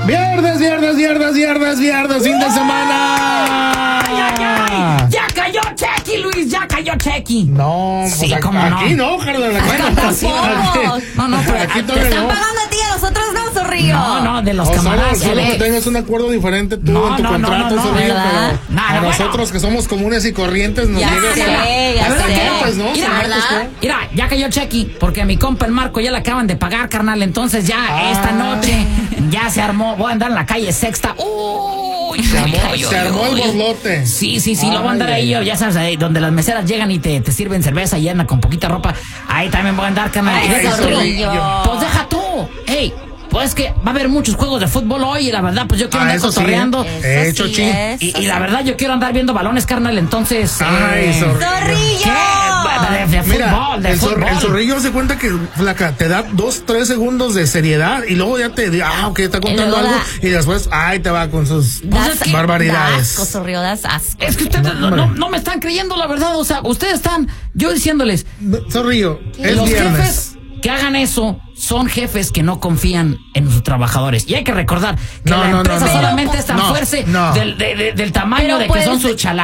Viernes, fin de semana. ¡Ay! Ya cayó Chequi, Luis, ya cayó Chequi. No, sí, pues cómo aquí no, carnal. No, pero aquí te todavía Están no. pagando a ti, a nosotros no, Zorrillo. No, de los O camaradas. solo que tengas un acuerdo diferente tú en tu contrato, no, Zorrillo, ¿verdad? pero a nosotros que somos comunes y corrientes nos Ya llega sé, ya hasta sé. muertes, ¿no? Mira, ¿verdad? Mira, ya cayó Chequi, porque a mi compa el Marco ya le acaban de pagar, carnal. Entonces ya esta noche ya se armó. Voy a andar en la calle Sexta. Uy, Se armó el borlote. Sí, lo voy a andar ahí, ya sabes, ahí donde las meseras llegan y te sirven cerveza y andan con poquita ropa. Ahí también voy a andar, carnal. Ay, Y deja tú. Zorrillo. Pues deja tú. Ey, pues que va a haber muchos juegos de fútbol hoy y la verdad, pues yo quiero andar eso sí, cotorreando. Eso sí Chochi. es. Y la verdad, yo quiero andar viendo balones, carnal. Entonces. Ay, ¡Zorrillo! ¿Qué? De Mira, fútbol, de el fútbol. Zorrillo se cuenta que, flaca, te da 2-3 segundos de seriedad y luego ya te dice, ok, está contando luego algo y después, te va con sus Das barbaridades. asco, Zorrillo, das asco. Es que ustedes no me están creyendo la verdad. O sea, ustedes están, yo diciéndoles, Zorrillo, es los viernes. jefes que hagan eso son jefes que no confían en sus trabajadores. Y hay que recordar que la empresa solamente es tan fuerte del tamaño Pero de que pues, son sus chalacos.